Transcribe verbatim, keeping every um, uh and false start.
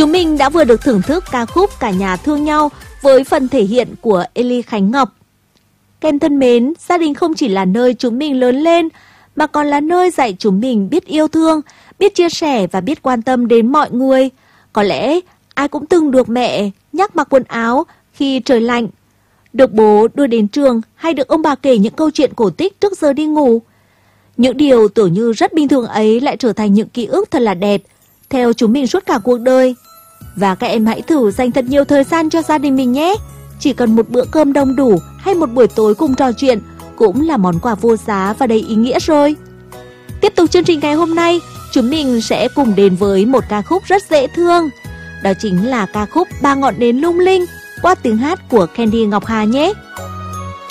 Chúng mình đã vừa được thưởng thức ca khúc Cả Nhà Thương Nhau với phần thể hiện của Ely Khánh Ngọc. Các em thân mến, gia đình không chỉ là nơi chúng mình lớn lên, mà còn là nơi dạy chúng mình biết yêu thương, biết chia sẻ và biết quan tâm đến mọi người. Có lẽ ai cũng từng được mẹ nhắc mặc quần áo khi trời lạnh, được bố đưa đến trường hay được ông bà kể những câu chuyện cổ tích trước giờ đi ngủ. Những điều tưởng như rất bình thường ấy lại trở thành những ký ức thật là đẹp, theo chúng mình suốt cả cuộc đời. Và các em hãy thử dành thật nhiều thời gian cho gia đình mình nhé. Chỉ cần một bữa cơm đông đủ hay một buổi tối cùng trò chuyện cũng là món quà vô giá và đầy ý nghĩa rồi. Tiếp tục chương trình ngày hôm nay, chúng mình sẽ cùng đến với một ca khúc rất dễ thương. Đó chính là ca khúc Ba Ngọn Nến Lung Linh qua tiếng hát của Candy Ngọc Hà nhé.